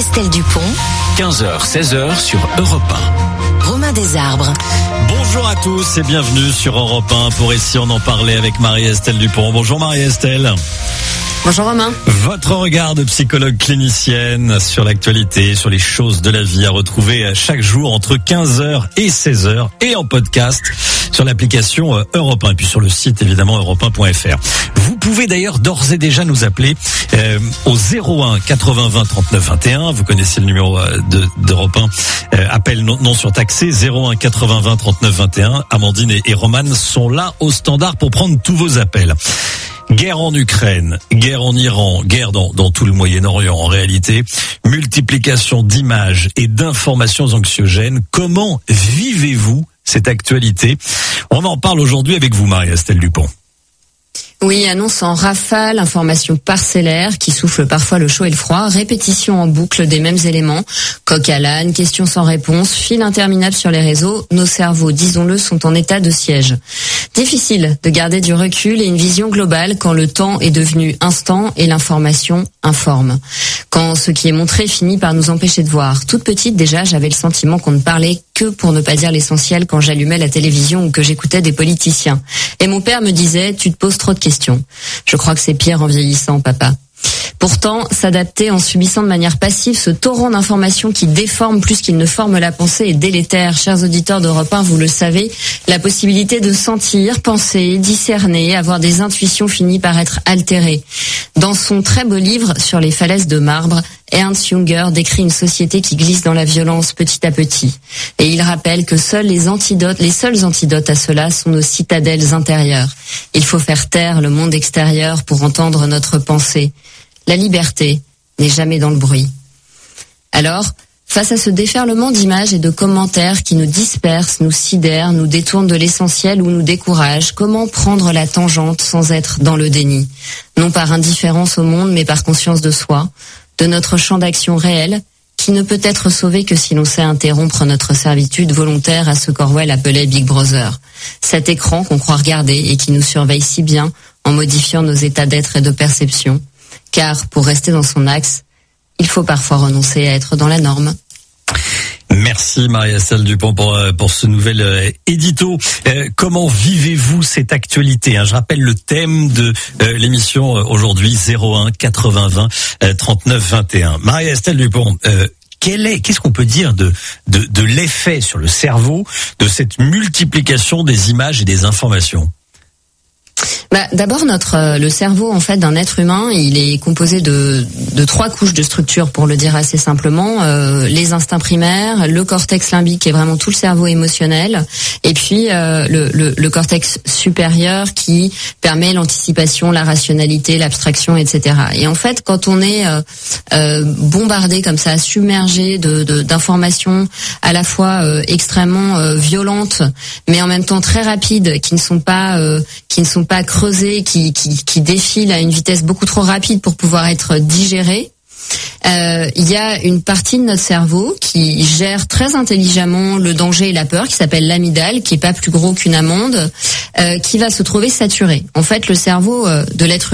Marie-Estelle Dupont. 15h, 16h sur Europe 1. Romain Desarbres. Bonjour à tous et bienvenue sur Europe 1 pour Ici on en parlait avec Marie-Estelle Dupont. Bonjour Marie-Estelle. Bonjour Romain. Votre regard de psychologue clinicienne sur l'actualité, sur les choses de la vie à retrouver chaque jour entre 15h et 16h et en podcast sur l'application Europe 1 et puis sur le site évidemment europe1.fr. Vous pouvez d'ailleurs d'ores et déjà nous appeler au 01 80 20 39 21. Vous connaissez le numéro d'Europe 1. Appel non surtaxé 01 80 20 39 21. Amandine et Roman sont là au standard pour prendre tous vos appels. Guerre en Ukraine, guerre en Iran, guerre dans tout le Moyen-Orient en réalité, multiplication d'images et d'informations anxiogènes. Comment vivez-vous cette actualité? On en parle aujourd'hui avec vous, Marie-Estelle Dupont. Oui, annonce en rafale, informations parcellaires qui soufflent parfois le chaud et le froid, répétition en boucle des mêmes éléments, coq à l'âne, questions sans réponse, fil interminable sur les réseaux, nos cerveaux, disons-le, sont en état de siège. Difficile de garder du recul et une vision globale quand le temps est devenu instant et l'information informe. Quand ce qui est montré finit par nous empêcher de voir. Toute petite déjà, j'avais le sentiment qu'on ne parlait que pour ne pas dire l'essentiel quand j'allumais la télévision ou que j'écoutais des politiciens. Et mon père me disait, tu te poses trop de questions. Je crois que c'est pire en vieillissant, papa. Pourtant, s'adapter en subissant de manière passive ce torrent d'informations qui déforme plus qu'il ne forme la pensée est délétère. Chers auditeurs d'Europe 1, vous le savez, la possibilité de sentir, penser, discerner, avoir des intuitions finit par être altérée. Dans son très beau livre sur les falaises de marbre, Ernst Junger décrit une société qui glisse dans la violence petit à petit. Et il rappelle que seuls les seuls antidotes à cela sont nos citadelles intérieures. Il faut faire taire le monde extérieur pour entendre notre pensée. La liberté n'est jamais dans le bruit. Alors, face à ce déferlement d'images et de commentaires qui nous dispersent, nous sidèrent, nous détournent de l'essentiel ou nous découragent, comment prendre la tangente sans être dans le déni? Non par indifférence au monde, mais par conscience de soi, de notre champ d'action réel, qui ne peut être sauvé que si l'on sait interrompre notre servitude volontaire à ce qu'Orwell appelait Big Brother. Cet écran qu'on croit regarder et qui nous surveille si bien en modifiant nos états d'être et de perception. Car pour rester dans son axe, il faut parfois renoncer à être dans la norme. Merci Marie-Estelle Dupont pour ce nouvel édito. Comment vivez-vous cette actualité? Je rappelle le thème de l'émission aujourd'hui, 01 80 20 39 21. Marie-Estelle Dupont, qu'est-ce qu'on peut dire de l'effet sur le cerveau de cette multiplication des images et des informations? D'abord, le cerveau en fait d'un être humain, il est composé de 3 couches de structure, pour le dire assez simplement. Les instincts primaires, le cortex limbique qui est vraiment tout le cerveau émotionnel, et puis le cortex supérieur qui permet l'anticipation, la rationalité, l'abstraction, etc. Et en fait, quand on est bombardé comme ça, submergé d'informations à la fois extrêmement violentes, mais en même temps très rapides, qui ne sont pas creusées, qui défilent à une vitesse beaucoup trop rapide pour pouvoir être digérées. Il y a une partie de notre cerveau qui gère très intelligemment le danger et la peur, qui s'appelle l'amygdale, qui est pas plus gros qu'une amande, qui va se trouver saturé. En fait, le cerveau de l'être